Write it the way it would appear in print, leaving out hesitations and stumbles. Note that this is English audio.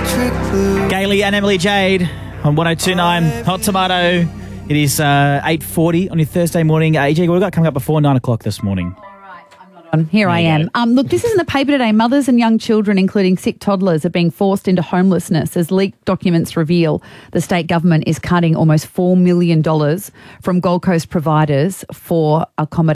Gailey and Emily Jade on 102.9 Hot Tomato. It is 8:40 on your Thursday morning. AJ, what have we got coming up before 9 o'clock this morning? Here I am. Look, this is in the paper today. Mothers and young children, including sick toddlers, are being forced into homelessness as leaked documents reveal the state government is cutting almost $4 million from Gold Coast providers for accommodation.